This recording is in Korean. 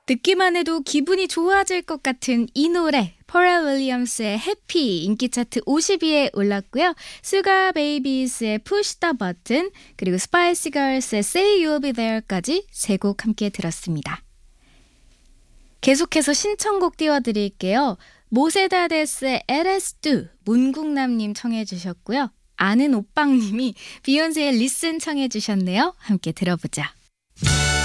듣기만 해도 기분이 좋아질 것 같은 이 노래 퍼렐 윌리엄스의 해피 인기 차트 50위에 올랐고요. 수가 베이비스의 Push the Button 그리고 스파이시 걸스의 Say You'll Be There까지 세 곡 함께 들었습니다. 계속해서 신청곡 띄워드릴게요. 모세다데스의 LS2 문국남님 청해 주셨고요. 아는 오빵님이 비욘세의 리슨 청해 주셨네요. 함께 들어보자.